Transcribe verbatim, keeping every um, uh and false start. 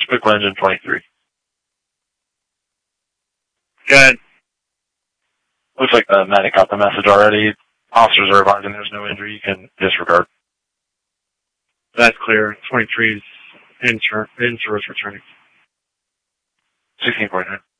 Typical engine twenty-three. Good. Looks like the medic got the message already. Officers are advising there's no injury. You can disregard. That's clear. twenty-three is in, in service returning. sixteen forty-nine.